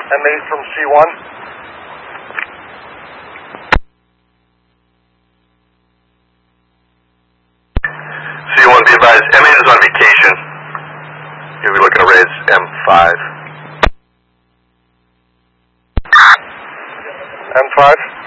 M8 from C1. C1, be advised, M8 is on vacation. You'll be looking to raise M5. M5.